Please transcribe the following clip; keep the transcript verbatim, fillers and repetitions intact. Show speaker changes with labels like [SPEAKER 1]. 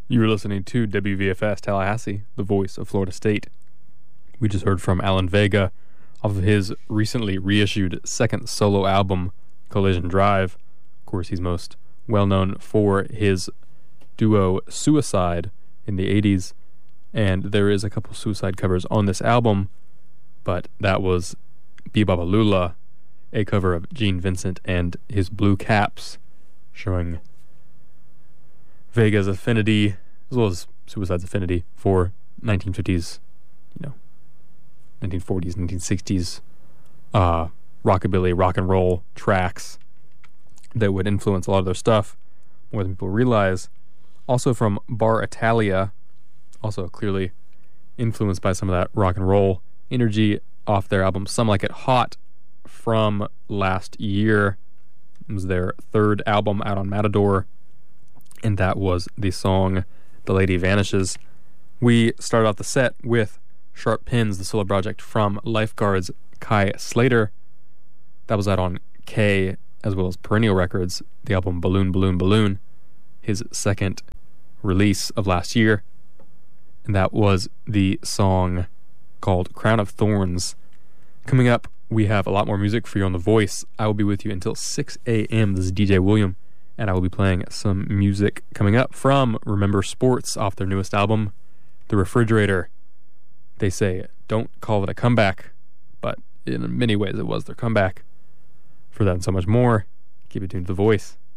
[SPEAKER 1] You were listening to W V F S Tallahassee, the voice of Florida State. We just heard from Alan Vega off of his recently reissued second solo album, Collision Drive. Of course, he's most well known for his duo Suicide in the eighties, and there is a couple Suicide covers on this album, but that was Bebop Lula, a cover of Gene Vincent and his Blue Caps, showing Vega's affinity, as well as Suicide's affinity, for nineteen fifties, you know, nineteen forties, nineteen sixties uh, rockabilly, rock and roll tracks that would influence a lot of their stuff more than people realize. Also from Bar Italia, also clearly influenced by some of that rock and roll energy off their album Some Like It Hot from last year. It was their third album out on Matador, and that was the song The Lady Vanishes. We started off the set with Sharp Pins, the solo project from Lifeguards' Kai Slater. That was out on K, as well as Perennial Records, the album Balloon, Balloon, Balloon, his second release of last year. And that was the song called Crown of Thorns. Coming up, we have a lot more music for you on The Voice. I will be with you until six a.m. This is D J William, and I will be playing some music coming up from Remember Sports off their newest album, The Refrigerator. They say, don't call it a comeback, but in many ways it was their comeback. For that and so much more, keep it tuned to The Voice.